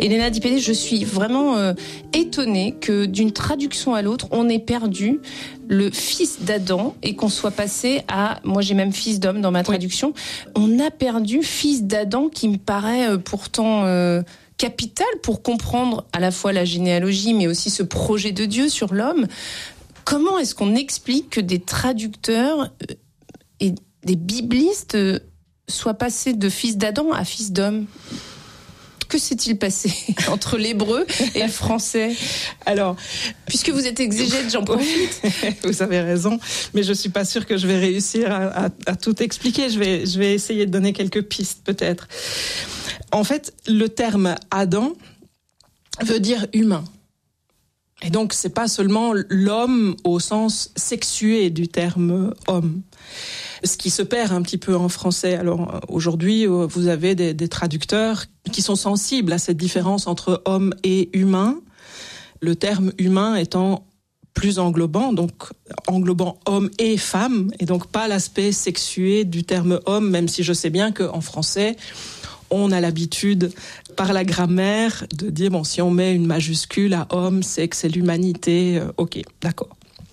Elena Di Pede, je suis vraiment étonnée que d'une traduction à l'autre, on ait perdu le fils d'Adam et qu'on soit passé à, moi j'ai même fils d'homme dans ma traduction, on a perdu fils d'Adam qui me paraît pourtant capital pour comprendre à la fois la généalogie mais aussi ce projet de Dieu sur l'homme. Comment est-ce qu'on explique que des traducteurs et des biblistes soient passés de fils d'Adam à fils d'homme ? Que s'est-il passé entre l'hébreu et le français ? Alors, puisque vous êtes exégète, j'en profite. Vous avez raison, mais je suis pas sûre que je vais réussir à tout expliquer. Je vais essayer de donner quelques pistes, peut-être. En fait, le terme Adam veut dire humain. Et donc, c'est pas seulement l'homme au sens sexué du terme homme. Ce qui se perd un petit peu en français. Alors, aujourd'hui, vous avez des traducteurs qui sont sensibles à cette différence entre homme et humain. Le terme humain étant plus englobant, donc englobant homme et femme, et donc pas l'aspect sexué du terme homme, même si je sais bien qu'en français, on a l'habitude, par la grammaire, de dire, bon, si on met une majuscule à homme, c'est que c'est l'humanité. Ok, d'accord.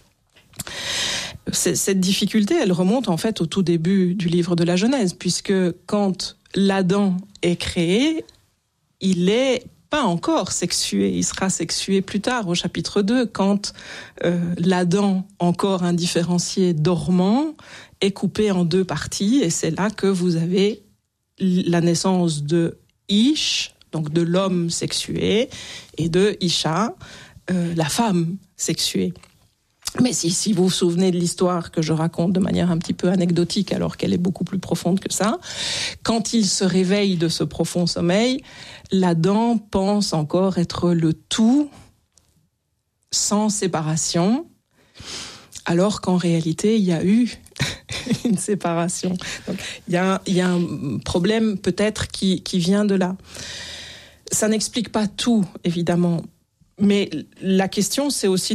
Cette difficulté, elle remonte en fait au tout début du livre de la Genèse, puisque quand l'Adam est créé, il est pas encore sexué, il sera sexué plus tard au chapitre 2, quand l'Adam, encore indifférencié, dormant, est coupé en deux parties, et c'est là que vous avez la naissance de Ish, donc de l'homme sexué, et de Isha, la femme sexuée. Mais si vous vous souvenez de l'histoire que je raconte de manière un petit peu anecdotique, alors qu'elle est beaucoup plus profonde que ça, quand il se réveille de ce profond sommeil, l'Adam pense encore être le tout, sans séparation, alors qu'en réalité, il y a eu une séparation. Donc, il y a un problème peut-être qui vient de là. Ça n'explique pas tout, évidemment, mais la question, c'est aussi